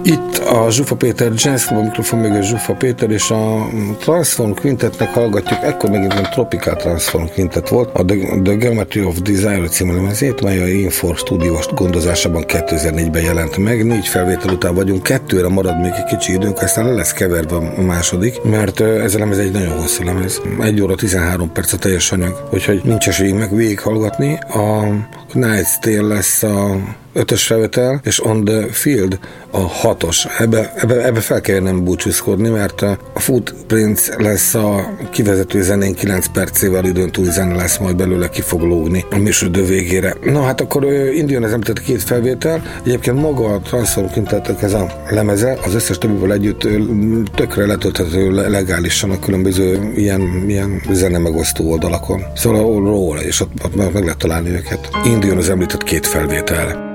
Itt a Zsufa Péter Jazz Club, a mikrofon mögött Zsufa Péter, és a Transform Quintetnek hallgatjuk, ekkor még egy Tropical Transform Quintet volt, a The Geometry of Desire című lemezét, mely a Infor stúdiós gondozásában 2004-ben jelent meg. 4 felvétel után vagyunk, 2-re marad még egy kicsi időnk, aztán le lesz keverve a második, mert ez a lemez egy nagyon hosszú lemez. 1 óra 13 perc a teljes anyag, úgyhogy nincs esély meg végighallgatni. A Night's Tale lesz a 5-ös felvétel, és On the Field a 6-os. Ebbe fel kell nem búcsúzkodni, mert a Footprints lesz a kivezető zenén, 9 percével időn túli zene lesz, majd belőle ki fog lógni a műsor végére. Na hát akkor induljon az említett 2 felvétel. Egyébként maga a Transform Quintetnek ez a lemeze, az összes többivel együtt tökre letölthető legálisan a különböző ilyen zene megosztó oldalakon. Szóval róla, és ott meg lehet találni őket. Induljon az említett 2 felvétel.